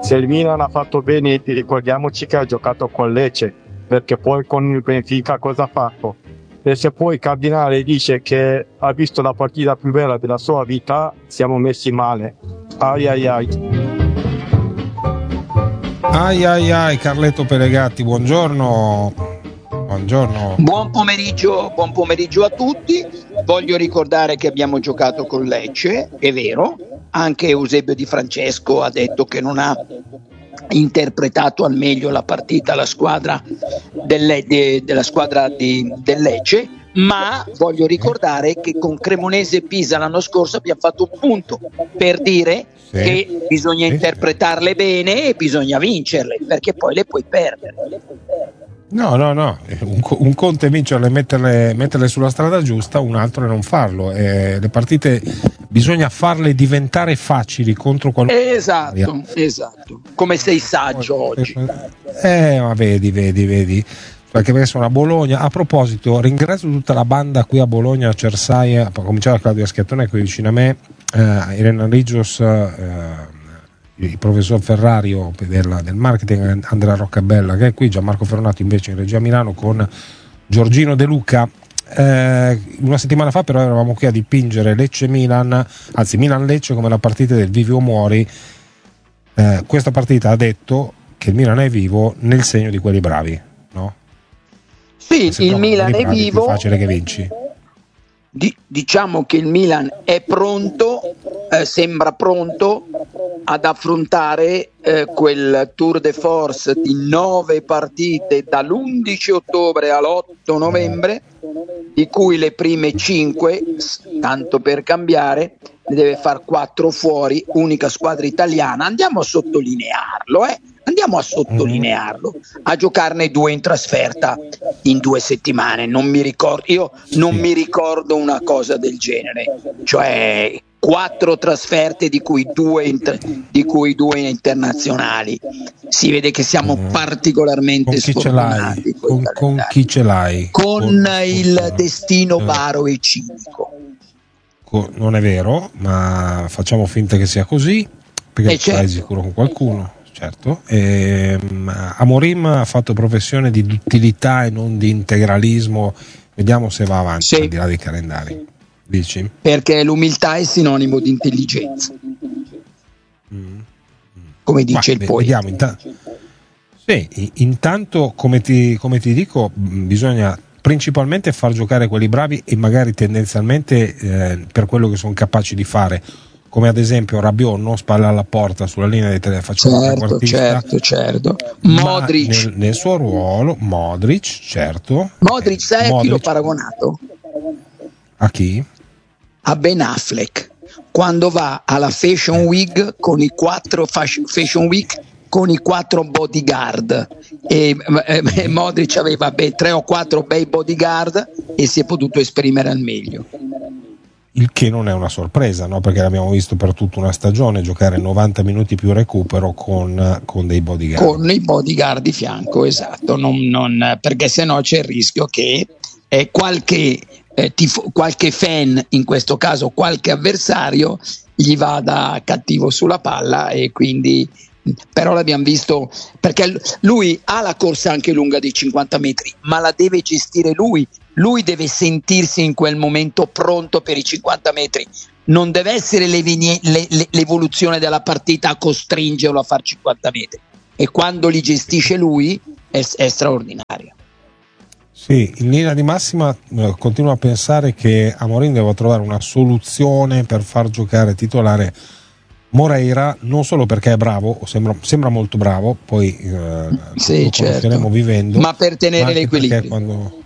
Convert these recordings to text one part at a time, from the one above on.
Se il Milan ha fatto bene, ricordiamoci che ha giocato con Lecce, perché poi con il Benfica cosa ha fatto? E se poi Cardinale dice che ha visto la partita più bella della sua vita, siamo messi male. Ai ai ai. Ai ai ai, Carletto Pelegatti, buongiorno. Buongiorno. Buon pomeriggio a tutti. Voglio ricordare che abbiamo giocato con Lecce, è vero. Anche Eusebio Di Francesco ha detto che non ha interpretato al meglio la partita la squadra della squadra del Lecce, ma voglio ricordare che con Cremonese e Pisa l'anno scorso abbiamo fatto un punto per dire che bisogna interpretarle bene e bisogna vincerle, perché poi le puoi perdere. No, un conto è vincerle e metterle sulla strada giusta, un altro è non farlo. Le partite bisogna farle diventare facili contro qualcuno. Esatto. Come sei saggio oggi. Ma vedi. Perché sono a Bologna. A proposito, ringrazio tutta la banda qui a Bologna, a Cersaia, a cominciare da Claudia Schiattone qui vicino a me, Irene Rigios, il professor Ferrario del marketing, Andrea Roccabella che è qui, Gianmarco Ferronato invece in regia a Milano con Giorgino De Luca. Una settimana fa però eravamo qui a dipingere Lecce-Milan, anzi Milan-Lecce come la partita del vivi o muori. Questa partita ha detto che il Milan è vivo nel segno di quelli bravi, no? Sì, il Milan è vivo. È più facile che vinci. Diciamo che il Milan è pronto, sembra pronto ad affrontare quel tour de force di 9 partite dall'11 ottobre all'8 novembre, di cui le prime 5, tanto per cambiare, ne deve far 4 fuori, unica squadra italiana. Andiamo a sottolinearlo, a giocarne 2 in trasferta in 2 settimane. Mi ricordo una cosa del genere, cioè 4 trasferte di cui 2 internazionali. Si vede che siamo particolarmente sfortunati. Con chi ce l'hai? Con il destino baro e cinico. Non è vero, ma facciamo finta che sia così, perché sei sicuro con qualcuno. Certo. Amorim ha fatto professione di utilità e non di integralismo. Vediamo se va avanti al di là dei calendari. Dici? Perché l'umiltà è sinonimo di intelligenza, come dice il poeta. Vediamo, intanto come ti dico, bisogna principalmente far giocare quelli bravi e magari tendenzialmente per quello che sono capaci di fare, come ad esempio Rabiot, non spalla alla porta sulla linea dei telefaccioni trequartista. Certo. Modric nel suo ruolo, Modric, certo. Modric, sai a chi l'ho paragonato? A chi? A Ben Affleck, quando va alla Fashion Week con i 4 bodyguard e Modric aveva 3 o 4 bei bodyguard e si è potuto esprimere al meglio. Il che non è una sorpresa, no? Perché l'abbiamo visto per tutta una stagione giocare 90 minuti più recupero con dei bodyguard. Con i bodyguard di fianco, esatto, perché sennò c'è il rischio che qualche fan, in questo caso qualche avversario, gli vada cattivo sulla palla, e quindi però l'abbiamo visto, perché lui ha la corsa anche lunga dei 50 metri, ma la deve gestire lui deve sentirsi in quel momento pronto per i 50 metri, non deve essere l'evoluzione della partita a costringerlo a fare 50 metri, e quando li gestisce lui è straordinario. Sì, in linea di massima continuo a pensare che Amorim deve trovare una soluzione per far giocare titolare Moreira, non solo perché è bravo, sembra molto bravo, poi lo conosceremo vivendo, ma per tenere l'equilibrio.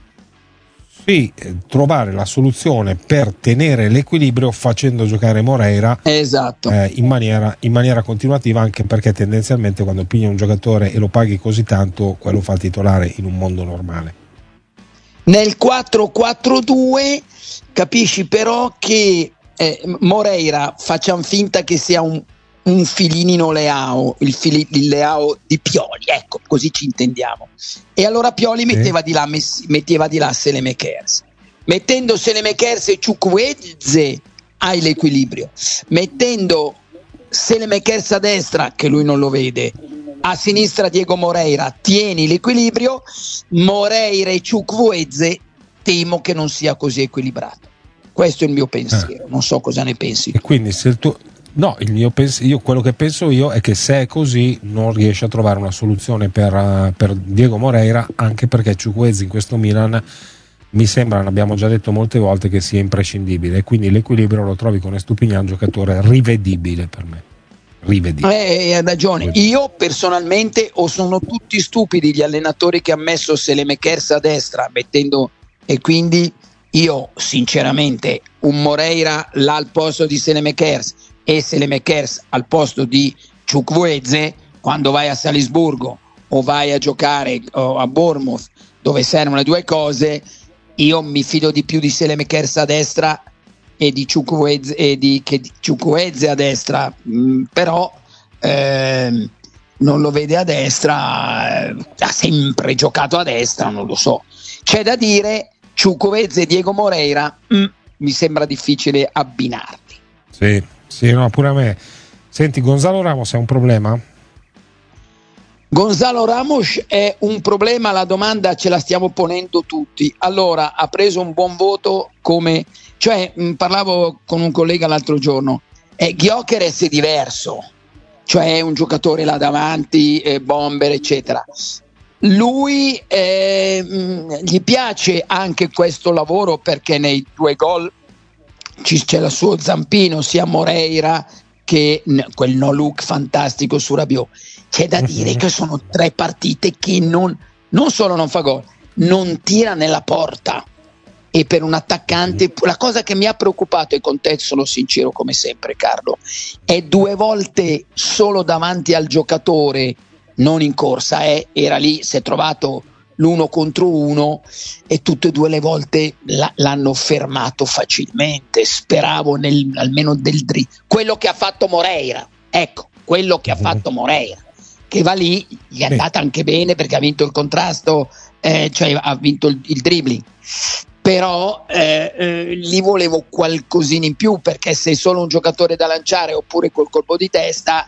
Trovare la soluzione per tenere l'equilibrio facendo giocare Moreira, esatto, in maniera continuativa, anche perché tendenzialmente quando pigli un giocatore e lo paghi così tanto, quello fa il titolare in un mondo normale. Nel 4-4-2 capisci però che Moreira, facciamo finta che sia un filinino Leao, il Leao di Pioli, ecco, così ci intendiamo. E allora Pioli metteva di là Selemakers. Mettendo Selemakers e Chukwueze hai l'equilibrio. Mettendo Selemakers a destra, che lui non lo vede, a sinistra Diego Moreira, tieni l'equilibrio. Moreira e Chukwueze temo che non sia così equilibrato. Questo è il mio pensiero, non so cosa ne pensi. E quindi se il tuo... No, io quello che penso io è che se è così non riesce a trovare una soluzione per Diego Moreira, anche perché Chukwueze in questo Milan mi sembra, l'abbiamo già detto molte volte, che sia imprescindibile, e quindi l'equilibrio lo trovi con Estupiñán, un giocatore rivedibile per me. Rivedibile. Hai ragione. Io personalmente, o sono tutti stupidi gli allenatori che hanno messo Selemakers a destra, mettendo, e quindi io sinceramente un Moreira là al posto di Selemakers e Selemakers al posto di Chukwueze, quando vai a Salisburgo o vai a giocare a Bournemouth, dove servono le due cose, io mi fido di più di Selemakers a destra e di Chukwueze, a destra, però non lo vede a destra, ha sempre giocato a destra, non lo so. C'è da dire, Chukwueze e Diego Moreira mi sembra difficile abbinarli. Sì, no, pure a me. Senti, Gonzalo Ramos è un problema? Gonzalo Ramos è un problema, la domanda ce la stiamo ponendo tutti. Allora, ha preso un buon voto come... Cioè, parlavo con un collega l'altro giorno, Gyökeres è diverso, cioè è un giocatore là davanti, bomber, eccetera. Lui gli piace anche questo lavoro, perché nei 2 gol c'è il suo zampino, sia Moreira che quel no look fantastico su Rabiot. C'è da dire che sono 3 partite che non solo non fa gol, non tira nella porta. E per un attaccante, la cosa che mi ha preoccupato, e con te sono sincero come sempre Carlo, è 2 volte solo davanti al giocatore, non in corsa, era lì, si è trovato l'1 contro 1 e tutte e 2 le volte l'hanno fermato facilmente. Speravo almeno del quello che ha fatto Moreira, quello che ha fatto Moreira, che va lì, gli è andata anche bene perché ha vinto il contrasto, cioè ha vinto il dribbling, però lì volevo qualcosina in più, perché se è solo un giocatore da lanciare oppure col colpo di testa,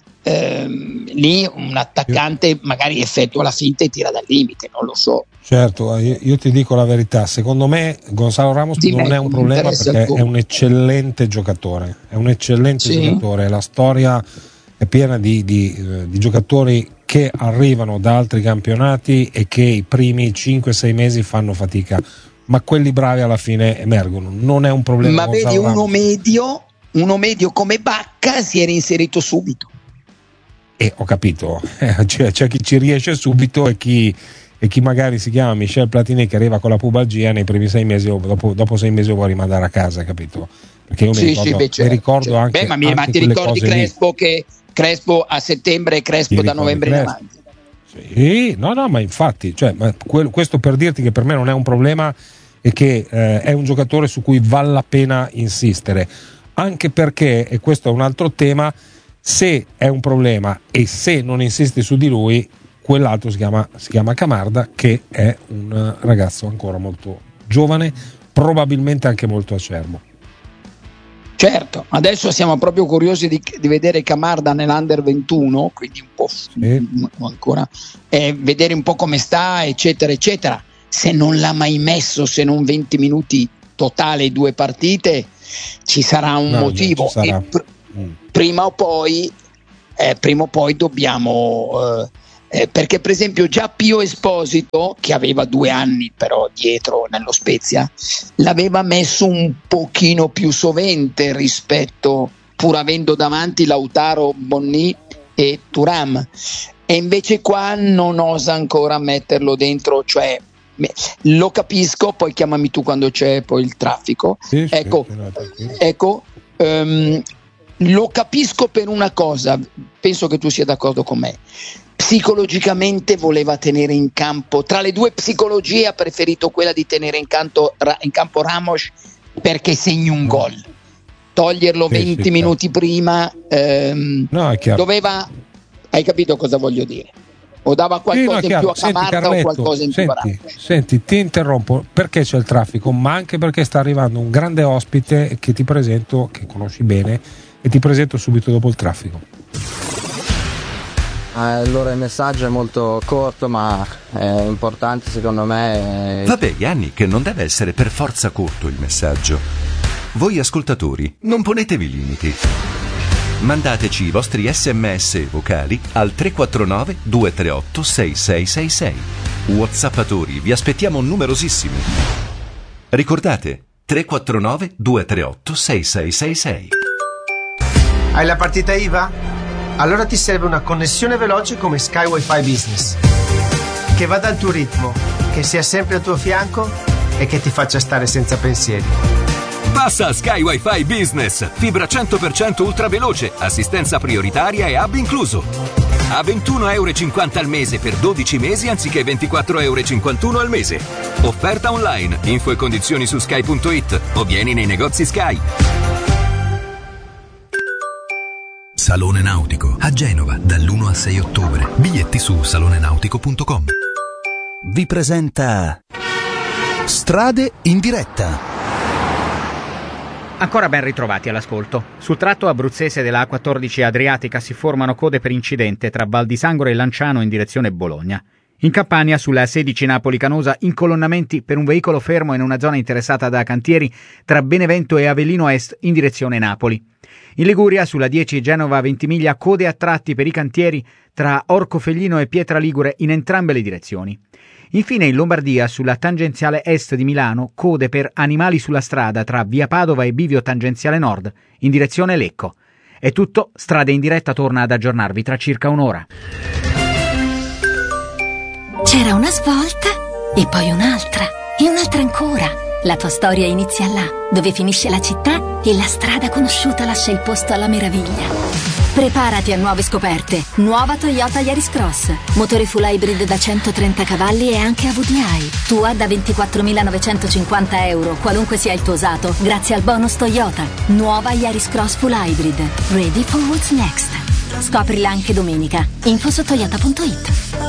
lì un attaccante magari effettua la finta e tira dal limite, non lo so. Certo, io ti dico la verità, secondo me Gonzalo Ramos non è un problema, perché è un eccellente giocatore, giocatore. La storia è piena di giocatori che arrivano da altri campionati e che i primi 5-6 mesi fanno fatica, ma quelli bravi alla fine emergono, non è un problema. Ma vedi, uno medio come Bacca si era inserito subito. Ho capito, c'è chi ci riesce subito e chi magari si chiama Michel Platini, che arriva con la pubalgia nei primi 6 mesi, o dopo 6 mesi lo vuoi rimandare a casa, capito? Perché io mi ricordo anche. Ma ti ricordi Crespo, che Crespo a settembre e Crespo da novembre in avanti? Sì, no, ma infatti, questo per dirti che per me non è un problema e che è un giocatore su cui vale la pena insistere, anche perché, e questo è un altro tema, se è un problema e se non insisti su di lui, quell'altro si chiama Camarda, che è un ragazzo ancora molto giovane, probabilmente anche molto acerbo. Certo, adesso siamo proprio curiosi di vedere Camarda nell'Under 21, quindi un po' ancora, vedere un po' come sta, eccetera eccetera. Se non l'ha mai messo, se non 20 minuti totale 2 partite, ci sarà un motivo. Ci sarà. Prima o poi dobbiamo perché per esempio già Pio Esposito, che aveva 2 anni però dietro nello Spezia, l'aveva messo un pochino più sovente rispetto, pur avendo davanti Lautaro, Bonni e Thuram, e invece qua non osa ancora metterlo dentro, cioè lo capisco, poi chiamami tu quando c'è poi il traffico. Lo capisco per una cosa, penso che tu sia d'accordo con me. Psicologicamente voleva tenere in campo, tra le 2 psicologie ha preferito quella di tenere in campo Ramos, perché segni un gol. Toglierlo 20 minuti prima, doveva, hai capito cosa voglio dire? O dava qualcosa in più a Camarda, o qualcosa in più a Ramos. Senti, ti interrompo perché c'è il traffico, ma anche perché sta arrivando un grande ospite che ti presento, che conosci bene, e ti presento subito dopo il traffico. Allora il messaggio è molto corto ma è importante secondo me. Vabbè Yannick, non deve essere per forza corto il messaggio. Voi ascoltatori non ponetevi limiti. Mandateci i vostri sms vocali al 349 238 6666. WhatsAppatori, vi aspettiamo numerosissimi. Ricordate 349 238 6666. Hai la partita IVA? Allora ti serve una connessione veloce come Sky Wi-Fi Business, che vada al tuo ritmo, che sia sempre al tuo fianco e che ti faccia stare senza pensieri. Passa a Sky Wi-Fi Business, fibra 100% ultra veloce, assistenza prioritaria e hub incluso. A €21,50 al mese per 12 mesi anziché €24,51 al mese. Offerta online, info e condizioni su sky.it o vieni nei negozi Sky. Salone Nautico a Genova dall'1 al 6 ottobre. Biglietti su salonenautico.com. Vi presenta Strade in diretta. Ancora ben ritrovati all'ascolto. Sul tratto abruzzese della A14 Adriatica si formano code per incidente tra Val di Sangro e Lanciano in direzione Bologna. In Campania, sulla 16 Napoli-Canosa, incolonnamenti per un veicolo fermo in una zona interessata da cantieri tra Benevento e Avellino Est in direzione Napoli. In Liguria, sulla 10 Genova-Ventimiglia, code a tratti per i cantieri tra Orcofelino e Pietra Ligure in entrambe le direzioni. Infine in Lombardia, sulla tangenziale est di Milano, code per animali sulla strada tra Via Padova e Bivio tangenziale nord, in direzione Lecco. È tutto, Strade in diretta torna ad aggiornarvi tra circa un'ora. C'era una svolta, e poi un'altra, e un'altra ancora. La tua storia inizia là, dove finisce la città e la strada conosciuta lascia il posto alla meraviglia. Preparati a nuove scoperte. Nuova Toyota Yaris Cross. Motore full hybrid da 130 cavalli e anche a VDI. Tua da €24.950, qualunque sia il tuo usato, grazie al bonus Toyota. Nuova Yaris Cross full hybrid. Ready for what's next. Scoprila anche domenica. Info su toyota.it.